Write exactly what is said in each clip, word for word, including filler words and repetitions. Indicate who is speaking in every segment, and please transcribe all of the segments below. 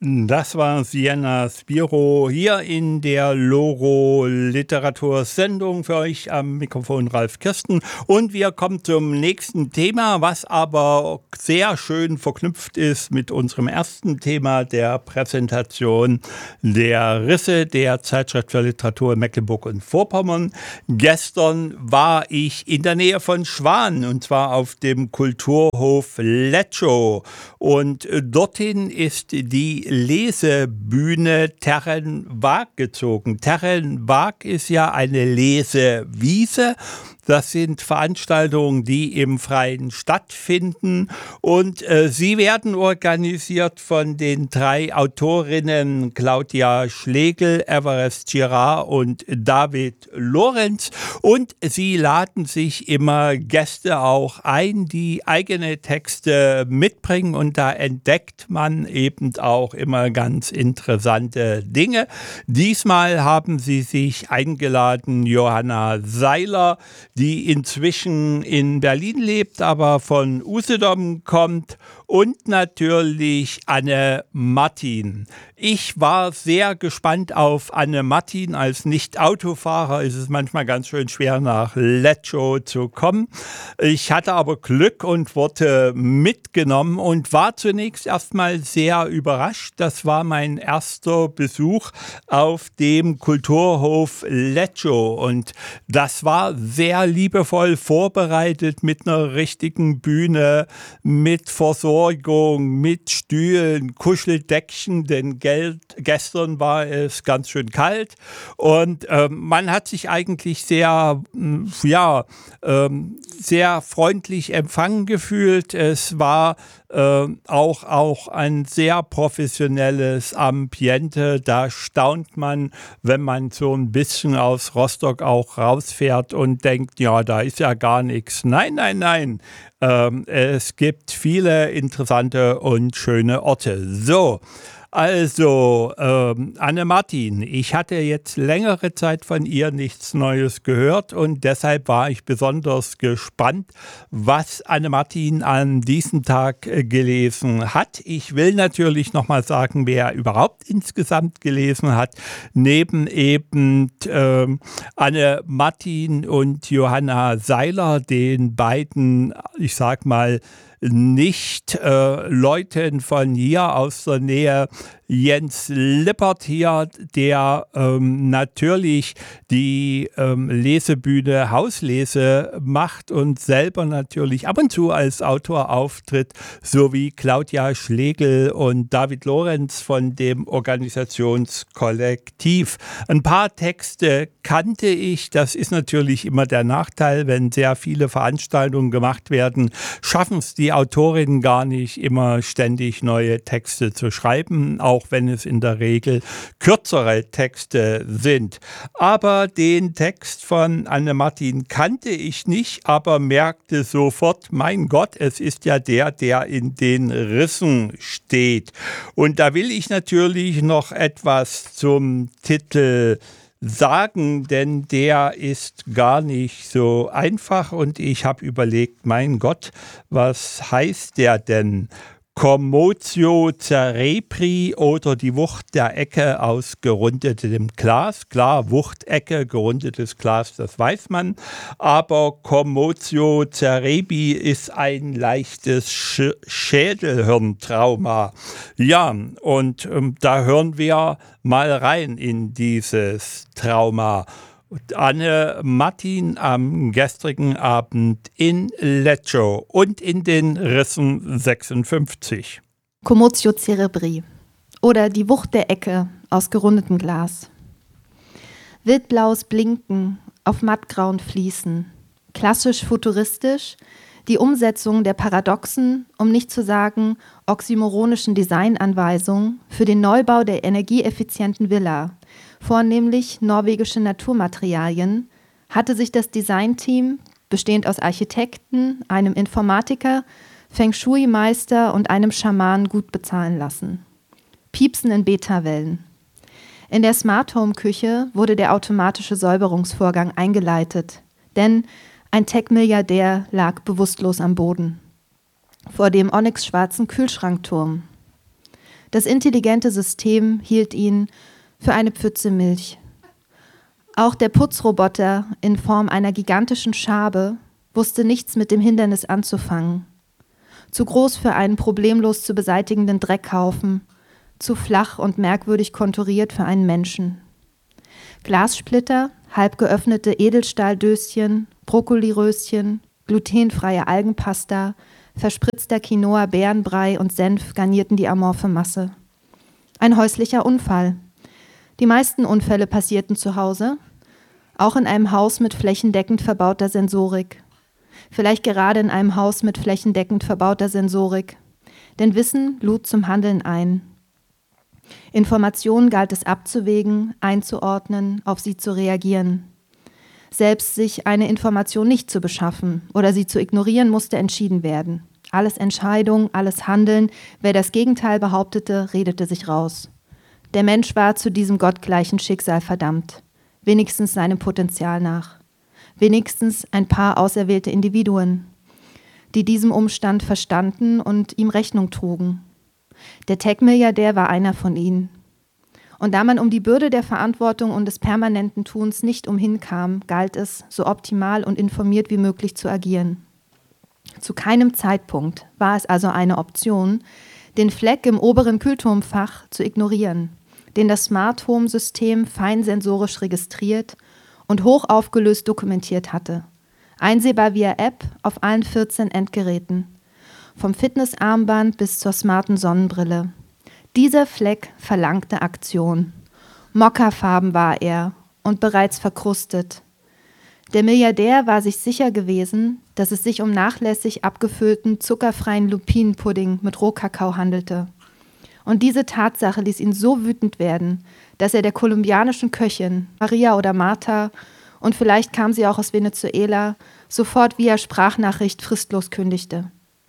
Speaker 1: Das war Sienna Spiro hier in der Loro Literatursendung für euch am Mikrofon Ralf Kirsten. Und wir kommen zum nächsten Thema, was aber sehr schön verknüpft ist mit unserem ersten Thema der Präsentation der Risse der Zeitschrift für Literatur in Mecklenburg und Vorpommern. Gestern war ich in der Nähe von Schwan und zwar auf dem Kulturhof Letschow. Und dorthin ist die Lesebühne Terrenwaag gezogen. Terrenwaag ist ja eine Lesewiese. Das sind Veranstaltungen, die im Freien stattfinden und äh, sie werden organisiert von den drei Autorinnen Claudia Schlegel, Everest Girard und David Lorenz und sie laden sich immer Gäste auch ein, die eigene Texte mitbringen und da entdeckt man eben auch immer ganz interessante Dinge. Diesmal haben sie sich eingeladen Johanna Seiler, die inzwischen in Berlin lebt, aber von Usedom kommt, und natürlich Anne Martin. Ich war sehr gespannt auf Anne Martin. Als Nicht-Autofahrer ist es manchmal ganz schön schwer, nach Letschow zu kommen. Ich hatte aber Glück und wurde mitgenommen und war zunächst erstmal sehr überrascht. Das war mein erster Besuch auf dem Kulturhof Letschow und das war sehr liebevoll vorbereitet mit einer richtigen Bühne, mit Versorgung, mit Stühlen, Kuscheldeckchen, denn Geld, gestern war es ganz schön kalt und ähm, man hat sich eigentlich sehr, ja, ähm, sehr freundlich empfangen gefühlt. Es war äh, auch, auch ein sehr professionelles Ambiente. Da staunt man, wenn man so ein bisschen aus Rostock auch rausfährt und denkt, ja, da ist ja gar nichts. Nein, nein, nein. Ähm, es gibt viele interessante und schöne Orte. So. Also, ähm, Anne Martin, ich hatte jetzt längere Zeit von ihr nichts Neues gehört und deshalb war ich besonders gespannt, was Anne Martin an diesem Tag äh, gelesen hat. Ich will natürlich nochmal sagen, wer überhaupt insgesamt gelesen hat. Neben eben ähm, Anne Martin und Johanna Seiler, den beiden, ich sag mal, nicht äh, Leuten von hier aus der Nähe, Jens Lippert hier, der ähm, natürlich die ähm, Lesebühne Hauslese macht und selber natürlich ab und zu als Autor auftritt, sowie Claudia Schlegel und David Lorenz von dem Organisationskollektiv. Ein paar Texte kannte ich, das ist natürlich immer der Nachteil, wenn sehr viele Veranstaltungen gemacht werden, schaffen es die Autorinnen gar nicht immer ständig neue Texte zu schreiben, auch wenn es in der Regel kürzere Texte sind. Aber den Text von Anne Martin kannte ich nicht, aber merkte sofort, mein Gott, es ist ja der, der in den Rissen steht. Und da will ich natürlich noch etwas zum Titel sagen, denn der ist gar nicht so einfach und ich habe überlegt, mein Gott, was heißt der denn? Commotio cerebri oder die Wucht der Ecke aus gerundetem Glas. Klar, Wuchtecke, gerundetes Glas, das weiß man. Aber Commotio cerebri ist ein leichtes Sch- Schädelhirntrauma. Ja, und ähm, da hören wir mal rein in dieses Trauma. Anne Martin am gestrigen Abend in Letschow und in den Rissen sechsundfünfzig.
Speaker 2: Commotio cerebri oder die Wucht der Ecke aus gerundetem Glas. Wildblaues Blinken auf mattgrauen Fliesen. Klassisch futuristisch, die Umsetzung der paradoxen, um nicht zu sagen oxymoronischen Designanweisungen für den Neubau der energieeffizienten Villa, vornehmlich norwegische Naturmaterialien, hatte sich das Designteam, bestehend aus Architekten, einem Informatiker, Feng Shui-Meister und einem Schamanen gut bezahlen lassen. Piepsen in Beta-Wellen. In der Smart-Home-Küche wurde der automatische Säuberungsvorgang eingeleitet, denn ein Tech-Milliardär lag bewusstlos am Boden. Vor dem onyxschwarzen Kühlschrankturm. Das intelligente System hielt ihn für eine Pfütze Milch. Auch der Putzroboter in Form einer gigantischen Schabe wusste nichts mit dem Hindernis anzufangen. Zu groß für einen problemlos zu beseitigenden Dreckhaufen, zu flach und merkwürdig konturiert für einen Menschen. Glassplitter, halb geöffnete Edelstahldöschen, Brokkoliröschen, glutenfreie Algenpasta, verspritzter Quinoa, Beerenbrei und Senf garnierten die amorphe Masse. Ein häuslicher Unfall. Die meisten Unfälle passierten zu Hause, auch in einem Haus mit flächendeckend verbauter Sensorik. Vielleicht gerade in einem Haus mit flächendeckend verbauter Sensorik. Denn Wissen lud zum Handeln ein. Informationen galt es abzuwägen, einzuordnen, auf sie zu reagieren. Selbst sich eine Information nicht zu beschaffen oder sie zu ignorieren, musste entschieden werden. Alles Entscheidung, alles Handeln, wer das Gegenteil behauptete, redete sich raus. Der Mensch war zu diesem gottgleichen Schicksal verdammt, wenigstens seinem Potenzial nach. Wenigstens ein paar auserwählte Individuen, die diesem Umstand verstanden und ihm Rechnung trugen. Der Tech-Milliardär war einer von ihnen. Und da man um die Bürde der Verantwortung und des permanenten Tuns nicht umhinkam, galt es, so optimal und informiert wie möglich zu agieren. Zu keinem Zeitpunkt war es also eine Option, den Fleck im oberen Kühlturmfach zu ignorieren, den das Smart Home System fein sensorisch registriert und hoch aufgelöst dokumentiert hatte. Einsehbar via App auf allen vierzehn Endgeräten. Vom Fitnessarmband bis zur smarten Sonnenbrille. Dieser Fleck verlangte Aktion. Mokkafarben war er und bereits verkrustet. Der Milliardär war sich sicher gewesen, dass es sich um nachlässig abgefüllten, zuckerfreien Lupinenpudding mit Rohkakao handelte. Und diese Tatsache ließ ihn so wütend werden, dass er der kolumbianischen Köchin, Maria oder Martha, und vielleicht kam sie auch aus Venezuela, sofort via Sprachnachricht fristlos kündigte.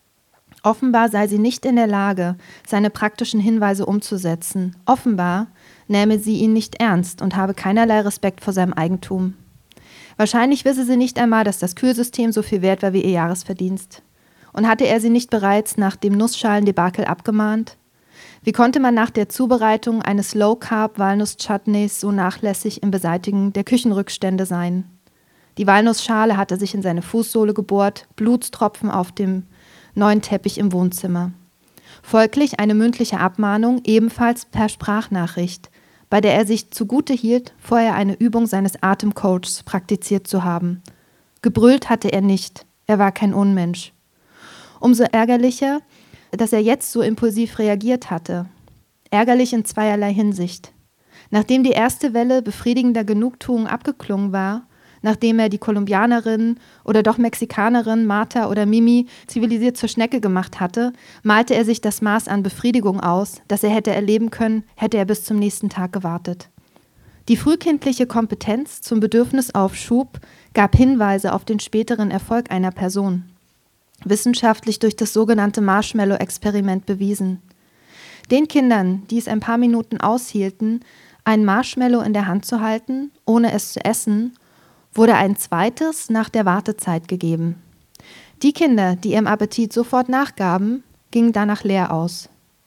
Speaker 2: Offenbar sei sie nicht in der Lage, seine praktischen Hinweise umzusetzen. Offenbar nähme sie ihn nicht ernst und habe keinerlei Respekt vor seinem Eigentum. Wahrscheinlich wisse sie nicht einmal, dass das Kühlsystem so viel wert war wie ihr Jahresverdienst. Und hatte er sie nicht bereits nach dem Nussschalen-Debakel abgemahnt? Wie konnte man nach der Zubereitung eines Low-Carb-Walnuss-Chutneys so nachlässig im Beseitigen der Küchenrückstände sein? Die Walnussschale hatte sich in seine Fußsohle gebohrt, Blutstropfen auf dem neuen Teppich im Wohnzimmer. Folglich eine mündliche Abmahnung, ebenfalls per Sprachnachricht, bei der er sich zugute hielt, vorher eine Übung seines Atemcoachs praktiziert zu haben. Gebrüllt hatte er nicht, er war kein Unmensch. Umso ärgerlicher, dass er jetzt so impulsiv reagiert hatte. Ärgerlich in zweierlei Hinsicht. Nachdem die erste Welle befriedigender Genugtuung abgeklungen war, nachdem er die Kolumbianerin oder doch Mexikanerin Martha oder Mimi zivilisiert zur Schnecke gemacht hatte, malte er sich das Maß an Befriedigung aus, das er hätte erleben können, hätte er bis zum nächsten Tag gewartet. Die frühkindliche Kompetenz zum Bedürfnisaufschub gab Hinweise auf den späteren Erfolg einer Person. Wissenschaftlich durch das sogenannte Marshmallow-Experiment bewiesen. Den Kindern, die es ein paar Minuten aushielten, ein Marshmallow in der Hand zu halten, ohne es zu essen, wurde ein zweites nach der Wartezeit gegeben. Die Kinder, die ihrem Appetit sofort nachgaben, gingen danach leer aus.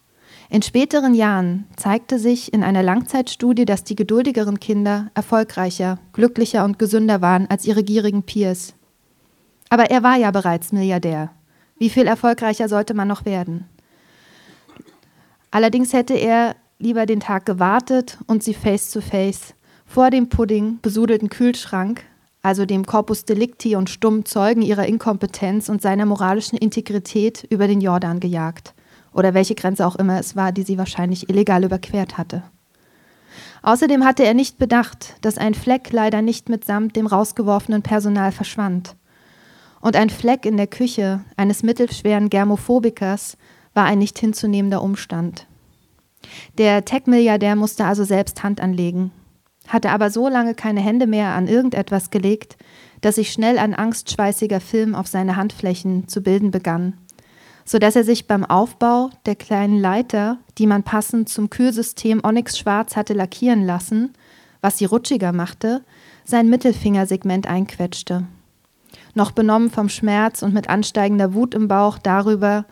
Speaker 2: In späteren Jahren zeigte sich in einer Langzeitstudie, dass die geduldigeren Kinder erfolgreicher, glücklicher und gesünder waren als ihre gierigen Peers. Aber er war ja bereits Milliardär. Wie viel erfolgreicher sollte man noch werden? Allerdings hätte er lieber den Tag gewartet und sie face to face vor dem Pudding besudelten Kühlschrank, also dem Corpus Delicti und stummen Zeugen ihrer Inkompetenz und seiner moralischen Integrität, über den Jordan gejagt. Oder welche Grenze auch immer es war, die sie wahrscheinlich illegal überquert hatte. Außerdem hatte er nicht bedacht, dass ein Fleck leider nicht mitsamt dem rausgeworfenen Personal verschwand. Und ein Fleck in der Küche eines mittelschweren Germophobikers war ein nicht hinzunehmender Umstand. Der Tech-Milliardär musste also selbst Hand anlegen, hatte aber so lange keine Hände mehr an irgendetwas gelegt, dass sich schnell ein angstschweißiger Film auf seine Handflächen zu bilden begann, sodass er sich beim Aufbau der kleinen Leiter, die man passend zum Kühlsystem Onyx Schwarz hatte lackieren lassen, was sie rutschiger machte, sein Mittelfingersegment einquetschte. Noch benommen vom Schmerz und mit ansteigender Wut im Bauch darüber,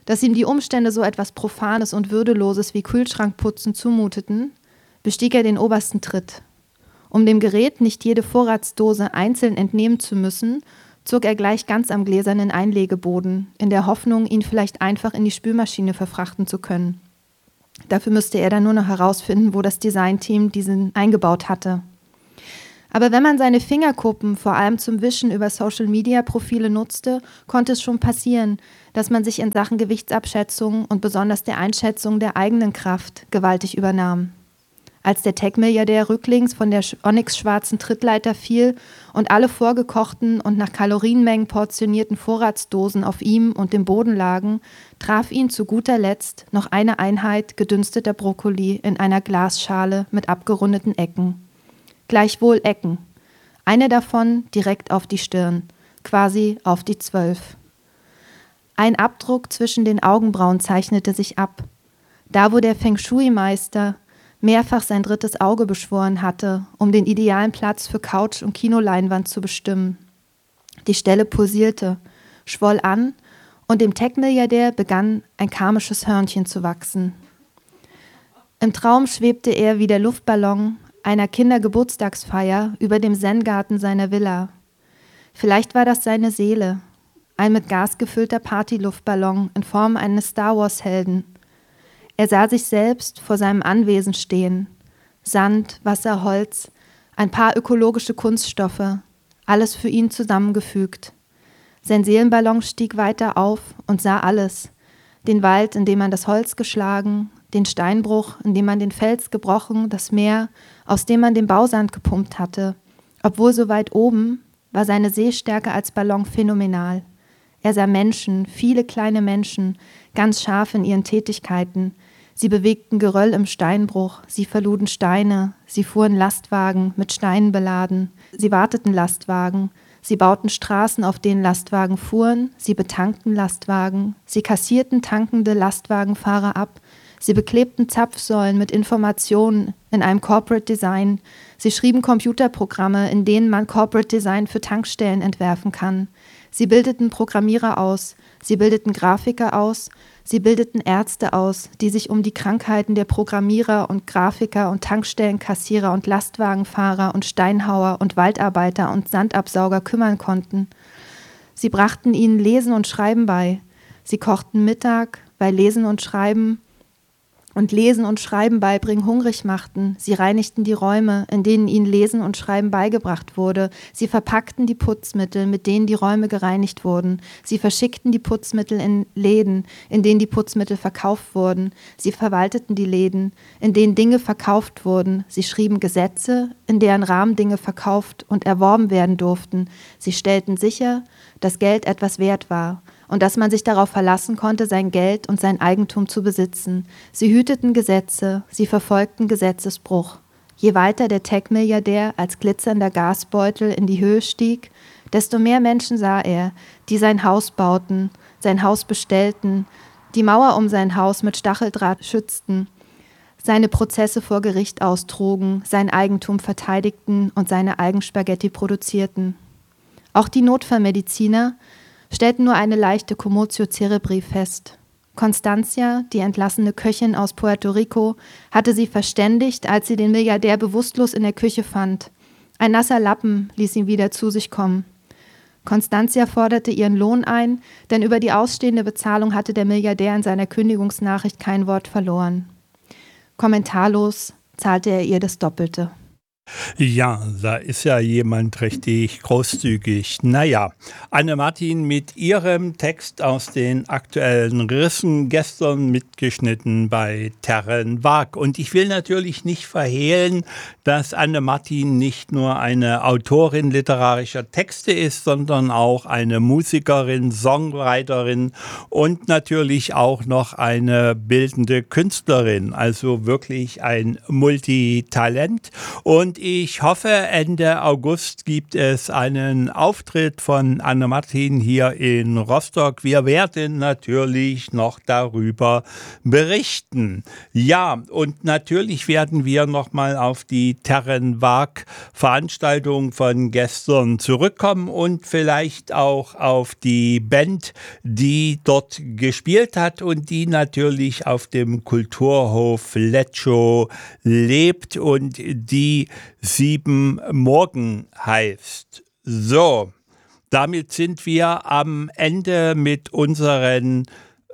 Speaker 2: dass ihm die Umstände so etwas Profanes und Würdeloses wie Kühlschrankputzen zumuteten, bestieg er den obersten Tritt. Um dem Gerät nicht jede Vorratsdose einzeln entnehmen zu müssen, zog er gleich ganz am gläsernen Einlegeboden, in der Hoffnung, ihn vielleicht einfach in die Spülmaschine verfrachten zu können. Dafür müsste er dann nur noch herausfinden, wo das Designteam diesen eingebaut hatte. Aber wenn man seine Fingerkuppen vor allem zum Wischen über Social-Media-Profile nutzte, konnte es schon passieren, dass man sich in Sachen Gewichtsabschätzung und besonders der Einschätzung der eigenen Kraft gewaltig übernahm. Als der Tech-Milliardär rücklings von der onyxschwarzen Trittleiter fiel und alle vorgekochten und nach Kalorienmengen portionierten Vorratsdosen auf ihm und dem Boden lagen, traf ihn zu guter Letzt noch eine Einheit gedünsteter Brokkoli in einer Glasschale mit abgerundeten Ecken. Gleichwohl Ecken. Eine davon direkt auf die Stirn, quasi auf die Zwölf. Ein Abdruck zwischen den Augenbrauen zeichnete sich ab. Da, wo der Feng-Shui-Meister mehrfach sein drittes Auge beschworen hatte, um den idealen Platz für Couch und Kinoleinwand zu bestimmen. Die Stelle pulsierte, schwoll an und dem Tech-Milliardär begann ein karmisches Hörnchen zu wachsen. Im Traum schwebte er wie der Luftballon einer Kindergeburtstagsfeier über dem Zen-Garten seiner Villa. Vielleicht war das seine Seele, ein mit Gas gefüllter Partyluftballon in Form eines Star-Wars-Helden. Er sah sich selbst vor seinem Anwesen stehen. Sand, Wasser, Holz, ein paar ökologische Kunststoffe, alles für ihn zusammengefügt. Sein Seelenballon stieg weiter auf und sah alles. Den Wald, in dem man das Holz geschlagen, den Steinbruch, in dem man den Fels gebrochen, das Meer, aus dem man den Bausand gepumpt hatte. Obwohl so weit oben, war seine Sehstärke als Ballon phänomenal. Er sah Menschen, viele kleine Menschen, ganz scharf in ihren Tätigkeiten. Sie bewegten Geröll im Steinbruch, sie verluden Steine, sie fuhren Lastwagen mit Steinen beladen, sie warteten Lastwagen, sie bauten Straßen, auf denen Lastwagen fuhren, sie betankten Lastwagen, sie kassierten tankende Lastwagenfahrer ab, sie beklebten Zapfsäulen mit Informationen in einem Corporate Design, sie schrieben Computerprogramme, in denen man Corporate Design für Tankstellen entwerfen kann. Sie bildeten Programmierer aus, sie bildeten Grafiker aus, sie bildeten Ärzte aus, die sich um die Krankheiten der Programmierer und Grafiker und Tankstellenkassierer und Lastwagenfahrer und Steinhauer und Waldarbeiter und Sandabsauger kümmern konnten. Sie brachten ihnen Lesen und Schreiben bei. Sie kochten Mittag, weil Lesen und Schreiben und Lesen und Schreiben beibringen hungrig machten. Sie reinigten die Räume, in denen ihnen Lesen und Schreiben beigebracht wurde. Sie verpackten die Putzmittel, mit denen die Räume gereinigt wurden. Sie verschickten die Putzmittel in Läden, in denen die Putzmittel verkauft wurden. Sie verwalteten die Läden, in denen Dinge verkauft wurden. Sie schrieben Gesetze, in deren Rahmen Dinge verkauft und erworben werden durften. Sie stellten sicher, dass Geld etwas wert war und dass man sich darauf verlassen konnte, sein Geld und sein Eigentum zu besitzen. Sie hüteten Gesetze, sie verfolgten Gesetzesbruch. Je weiter der Tech-Milliardär als glitzernder Gasbeutel in die Höhe stieg, desto mehr Menschen sah er, die sein Haus bauten, sein Haus bestellten, die Mauer um sein Haus mit Stacheldraht schützten, seine Prozesse vor Gericht austrugen, sein Eigentum verteidigten und seine Eigenspaghetti produzierten. Auch die Notfallmediziner stellten nur eine leichte Commotio cerebri fest. Constancia, die entlassene Köchin aus Puerto Rico, hatte sie verständigt, als sie den Milliardär bewusstlos in der Küche fand. Ein nasser Lappen ließ ihn wieder zu sich kommen. Constancia forderte ihren Lohn ein, denn über die ausstehende Bezahlung hatte der Milliardär in seiner Kündigungsnachricht kein Wort verloren. Kommentarlos zahlte er ihr das Doppelte.
Speaker 1: Ja, da ist ja jemand richtig großzügig. Naja, Anne-Martin mit ihrem Text aus den aktuellen Rissen, gestern mitgeschnitten bei Terren Wag. Und ich will natürlich nicht verhehlen, dass Anne-Martin nicht nur eine Autorin literarischer Texte ist, sondern auch eine Musikerin, Songwriterin und natürlich auch noch eine bildende Künstlerin. Also wirklich ein Multitalent. Und Und ich hoffe, Ende August gibt es einen Auftritt von Anne-Martin hier in Rostock. Wir werden natürlich noch darüber berichten. Ja, und natürlich werden wir nochmal auf die Terrenwag-Veranstaltung von gestern zurückkommen und vielleicht auch auf die Band, die dort gespielt hat und die natürlich auf dem Kulturhof Lecco lebt und die Sieben Morgen heißt. So, damit sind wir am Ende mit unseren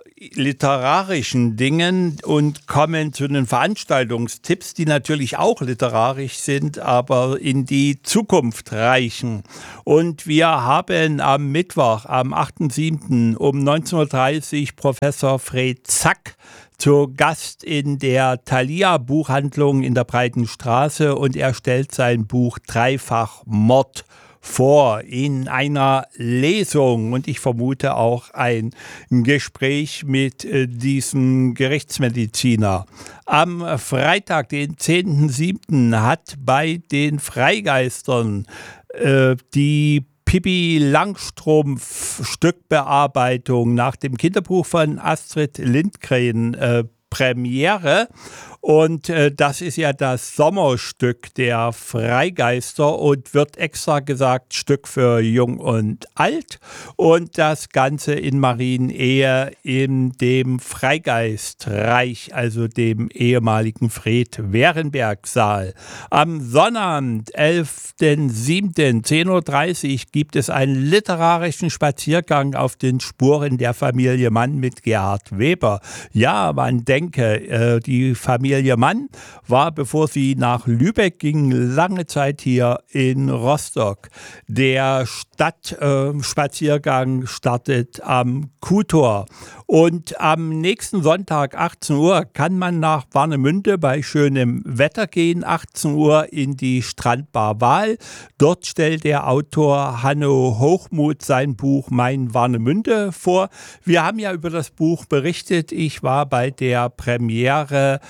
Speaker 1: literarischen Dingen und kommen zu den Veranstaltungstipps, die natürlich auch literarisch sind, aber in die Zukunft reichen. Und wir haben am Mittwoch, am achten siebten um neunzehn Uhr dreißig Professor Fred Zack zu Gast in der Thalia Buchhandlung in der Breiten Straße und er stellt sein Buch Dreifach Mord vor in einer Lesung und ich vermute auch ein Gespräch mit äh, diesem Gerichtsmediziner. Am Freitag, den zehnten siebten hat bei den Freigeistern äh, die Pippi Langstrumpf Stückbearbeitung nach dem Kinderbuch von Astrid Lindgren äh, Premiere. Und äh, das ist ja das Sommerstück der Freigeister und wird extra gesagt Stück für Jung und Alt. Und das Ganze in Marienehe in dem Freigeistreich, also dem ehemaligen Fred-Werenberg-Saal. Am Sonnabend, elften siebten zehn Uhr dreißig gibt es einen literarischen Spaziergang auf den Spuren der Familie Mann mit Gerhard Weber. Ja, man denke, äh, die Familie Familie Mann war, bevor sie nach Lübeck ging, lange Zeit hier in Rostock. Der Stadtspaziergang äh, startet am Kuhtor. Und am nächsten Sonntag, achtzehn Uhr, kann man nach Warnemünde bei schönem Wetter gehen. achtzehn Uhr in die Strandbar Wahl. Dort stellt der Autor Hanno Hochmuth sein Buch Mein Warnemünde vor. Wir haben ja über das Buch berichtet. Ich war bei der Premiere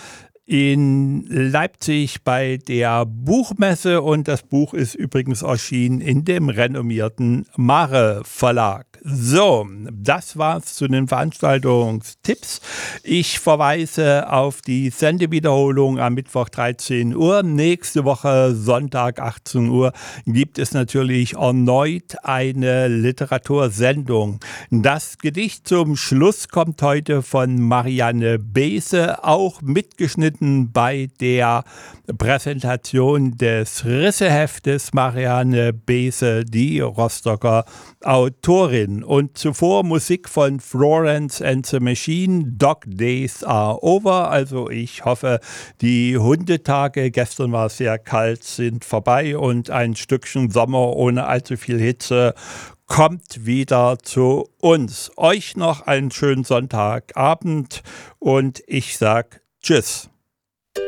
Speaker 1: in Leipzig bei der Buchmesse und das Buch ist übrigens erschienen in dem renommierten Mare Verlag. So, das war's zu den Veranstaltungstipps. Ich verweise auf die Sendewiederholung am Mittwoch dreizehn Uhr. Nächste Woche Sonntag achtzehn Uhr gibt es natürlich erneut eine Literatursendung. Das Gedicht zum Schluss kommt heute von Marianne Beese, auch mitgeschnitten bei der Präsentation des Risseheftes. Marianne Beese, die Rostocker Autorin. Und zuvor Musik von Florence and the Machine, Dog Days Are Over. Also ich hoffe, die Hundetage, gestern war es sehr kalt, sind vorbei und ein Stückchen Sommer ohne allzu viel Hitze kommt wieder zu uns. Euch noch einen schönen Sonntagabend und ich sag Tschüss.